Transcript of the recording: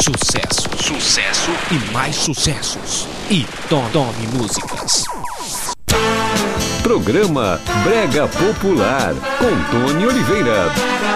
Sucesso, sucesso e mais sucessos. E Tome Músicas. Programa Brega Popular com Tony Oliveira.